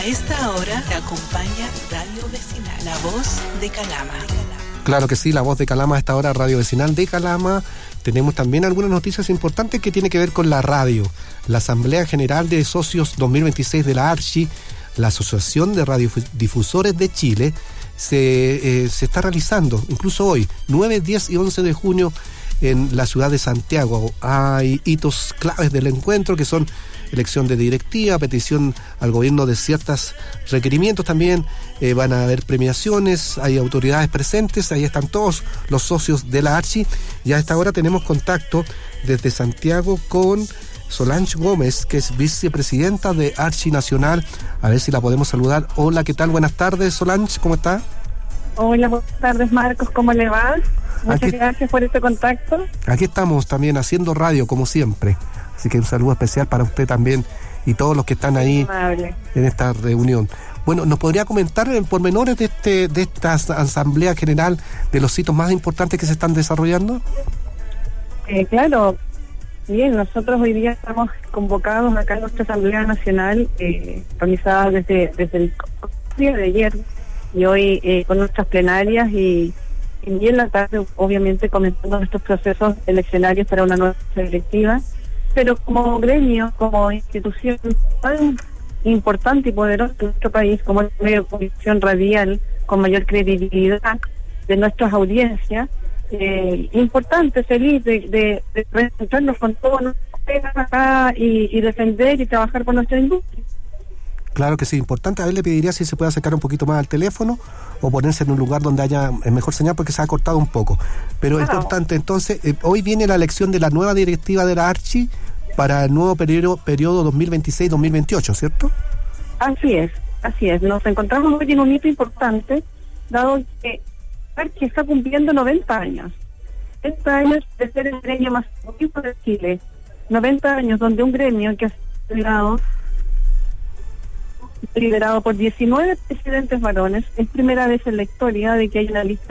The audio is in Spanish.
esta hora te acompaña Radio Vecinal, la voz de Calama. Claro que sí, la voz de Calama a esta hora, Radio Vecinal de Calama. Tenemos también algunas noticias importantes que tienen que ver con la radio. La Asamblea General de Socios 2026 de la ARCHI, la Asociación de Radiodifusores de Chile, se está realizando, incluso hoy, 9, 10 y 11 de junio, en la ciudad de Santiago. Hay hitos claves del encuentro que son elección de directiva, petición al gobierno de ciertos requerimientos también, van a haber premiaciones, hay autoridades presentes, ahí están todos los socios de la ARCHI, y a esta hora tenemos contacto desde Santiago con Solange Gómez, que es vicepresidenta de ARCHI Nacional. A ver si la podemos saludar. Hola, ¿qué tal? Buenas tardes, Solange, ¿cómo está? Hola, buenas tardes, Marcos, ¿cómo le va? Muchas gracias por este contacto. Aquí estamos también haciendo radio, como siempre. Así que un saludo especial para usted también y todos los que están ahí en esta reunión. Bueno, ¿nos podría comentar en pormenores de esta Asamblea General, de los hitos más importantes que se están desarrollando? Claro. Bien, nosotros hoy día estamos convocados acá en nuestra Asamblea Nacional, organizada desde el día de ayer y hoy con nuestras plenarias y en la tarde, obviamente, comenzando nuestros procesos eleccionarios para una nueva directiva. Pero como gremio, como institución tan importante y poderosa en nuestro país, como el medio de comunicación radial con mayor credibilidad de nuestras audiencias, importante, feliz de reencontrarnos con todos nuestros colegas acá y defender y trabajar por nuestra industria. Claro que sí, importante. A ver, le pediría si se puede acercar un poquito más al teléfono o ponerse en un lugar donde haya mejor señal, porque se ha cortado un poco. Pero es importante, entonces, hoy viene la elección de la nueva directiva de la ARCHI para el nuevo periodo 2026-2028, ¿cierto? Así es. Nos encontramos hoy en un hito importante, dado que ARCHI está cumpliendo 90 años. 90 años de ser el gremio más antiguo de Chile. 90 años donde un gremio que ha sido liderado por 19 presidentes varones, es primera vez en la historia de que hay una lista